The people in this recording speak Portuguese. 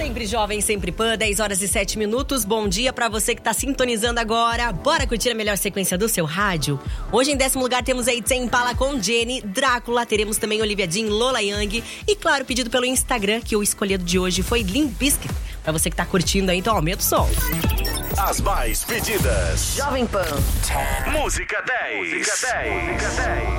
Sempre jovem, sempre Pan, 10h07. Bom dia pra você que tá sintonizando agora. Bora curtir a melhor sequência do seu rádio? Hoje em 10º lugar temos aí Tame Impala com Jenny, Drácula, teremos também Olivia Dean, Lola Young e claro, pedido pelo Instagram que o escolhido de hoje foi Limp Bizkit. Pra você que tá curtindo aí, então aumenta o som. As mais pedidas. Jovem Pan. Música 10.